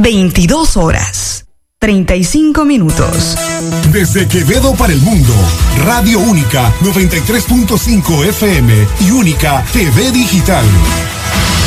22 horas, 35 minutos. Desde Quevedo para el mundo, Radio Única 93.5 FM y Única TV Digital.